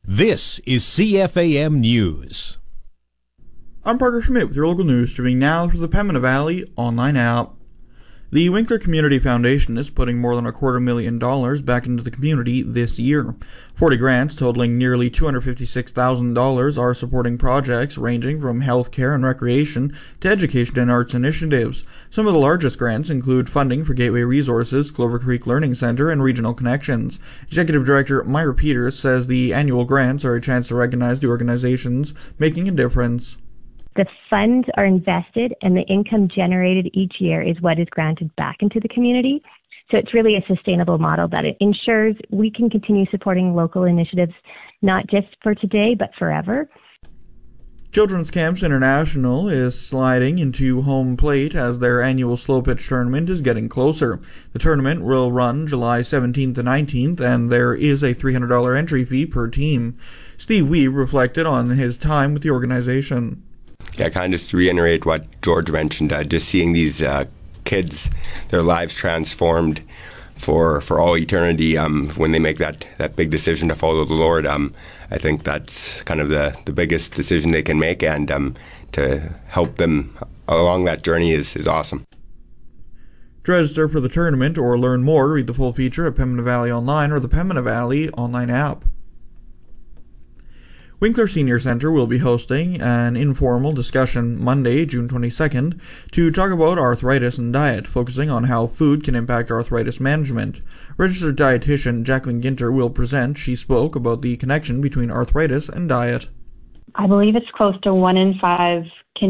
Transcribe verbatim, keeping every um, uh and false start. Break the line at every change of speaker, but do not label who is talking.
This is C F A M News.
I'm Parker Schmidt with your local news, streaming now through the Pembina Valley online app. The Winkler Community Foundation is putting more than a quarter million dollars back into the community this year. forty grants totaling nearly two hundred fifty-six thousand dollars are supporting projects ranging from healthcare and recreation to education and arts initiatives. Some of the largest grants include funding for Gateway Resources, Clover Creek Learning Center, and Regional Connections. Executive Director Myra Peters says the annual grants are a chance to recognize the organizations making a difference.
The funds are invested, and the income generated each year is what is granted back into the community. So it's really a sustainable model that it ensures we can continue supporting local initiatives, not just for today, but forever.
Children's Camps International is sliding into home plate as their annual slow pitch tournament is getting closer. The tournament will run July seventeenth to nineteenth, and there is a three hundred dollars entry fee per team. Steve Weeb reflected on his time with the organization.
Yeah, kind of just to reiterate what George mentioned, uh, just seeing these uh, kids, their lives transformed for for all eternity um, when they make that, that big decision to follow the Lord. Um, I think that's kind of the, the biggest decision they can make, and um, to help them along that journey is, is awesome.
To register for the tournament or learn more, read the full feature at Pembina Valley Online or the Pembina Valley online app. Winkler Senior Center will be hosting an informal discussion Monday, June twenty-second, to talk about arthritis and diet, focusing on how food can impact arthritis management. Registered dietitian Jacqueline Ginter will present. She spoke about the connection between arthritis and diet.
I believe it's close to one in five